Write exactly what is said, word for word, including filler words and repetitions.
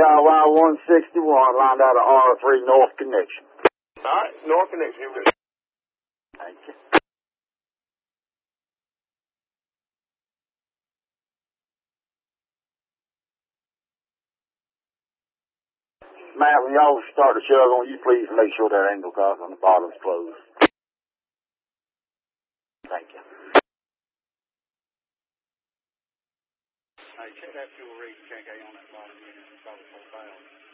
Cal Y one sixty-one, lined out of R three North Connection. All right, North Connection. Here we go. Thank you. Matt, when y'all start the shove on, you please make sure that angle cock on the bottom's closed. Thank you. Hey, check that fuel reading, K K, on that bottom unit. It's probably four thousand.